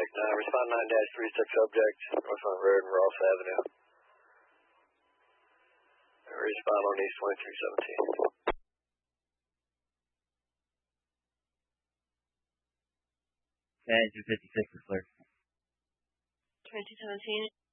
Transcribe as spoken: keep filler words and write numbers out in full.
Subject nine, respond nine dash three six subject, Northland Road and Ross Avenue. Respond on East twenty-three seventeen. Okay, two fifty-six is clear. twenty-two seventeen.